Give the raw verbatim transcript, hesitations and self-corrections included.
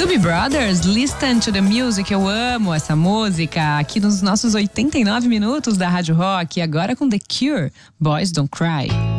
Doobie Brothers, Listen to the Music. Eu amo essa música. Aqui nos nossos oitenta e nove minutos da Rádio Rock. Agora com The Cure, Boys Don't Cry.